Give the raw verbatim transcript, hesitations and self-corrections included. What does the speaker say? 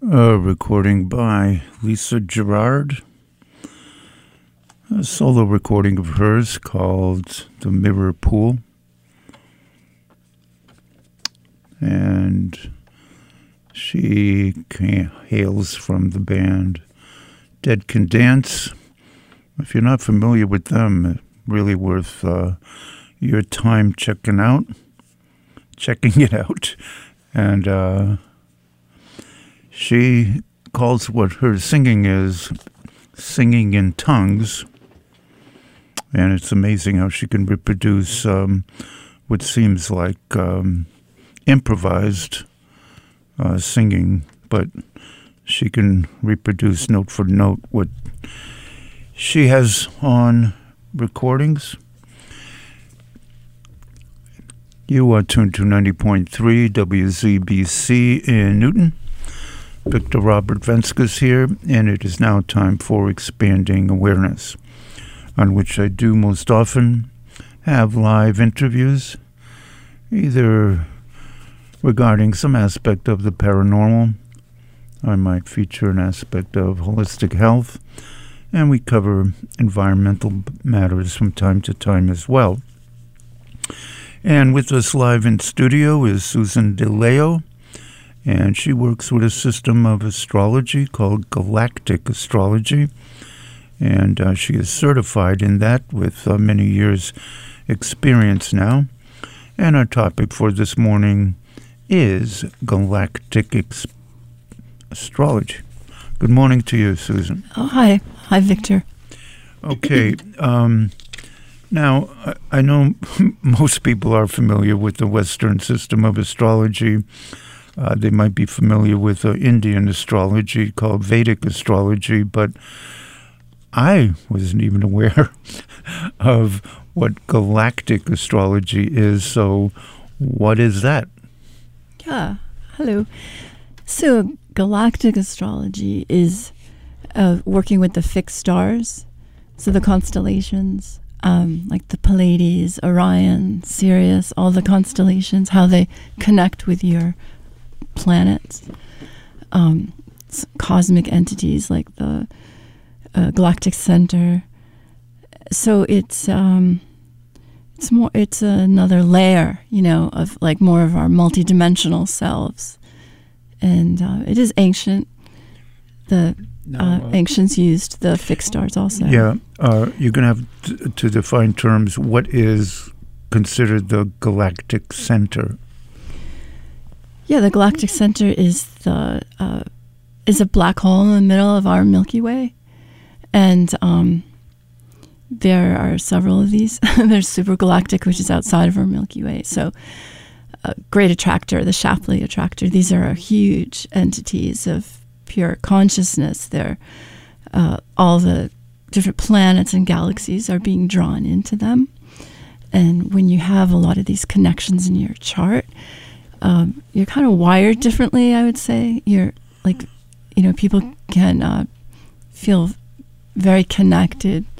A recording by Lisa Gerard, a solo recording of hers called The Mirror Pool. And she hails from the band Dead Can Dance. If you're not familiar with them, really worth uh, your time checking out, checking it out. And uh, she calls what her singing is singing in tongues. And it's amazing how she can reproduce um, what seems like um, improvised uh, singing, but she can reproduce note for note what she has on recordings. You are tuned to ninety point three W Z B C in Newton. Victor Robert Venskus here, and it is now time for Expanding Awareness, on which I do most often have live interviews, either regarding some aspect of the paranormal. I might feature an aspect of holistic health, and we cover environmental matters from time to time as well. And with us live in studio is Susan DeLeo, and she works with a system of astrology called Galactic Astrology, and uh, she is certified in that with uh, many years' experience now. And our topic for this morning is Galactic ex- Astrology. Good morning to you, Susan. Oh, hi. Hi, Victor. Okay. Um, now, I, I know most people are familiar with the Western system of astrology. Uh, they might be familiar with uh, Indian astrology called Vedic astrology, but I wasn't even aware of what galactic astrology is. So what is that? Yeah, hello. So galactic astrology is uh, working with the fixed stars, so the constellations, um, like the Pleiades, Orion, Sirius, all the constellations, how they connect with your planets, um, cosmic entities like the uh, galactic center. So it's um, it's more it's another layer, you know, of like more of our multidimensional selves, and uh, it is ancient. The no, uh, uh, ancients used the fixed stars also. Yeah, uh, you're going to have t- to define terms. What is considered the galactic center? Yeah, the galactic center is the uh, is a black hole in the middle of our Milky Way, and um, there are several of these. There's supergalactic, which is outside of our Milky Way. So, uh, Great Attractor, the Shapley Attractor. These are huge entities of pure consciousness. They're uh, all the different planets and galaxies are being drawn into them, and when you have a lot of these connections in your chart, Um, you're kind of wired differently, I would say. You're like, you know, people can uh, feel very connected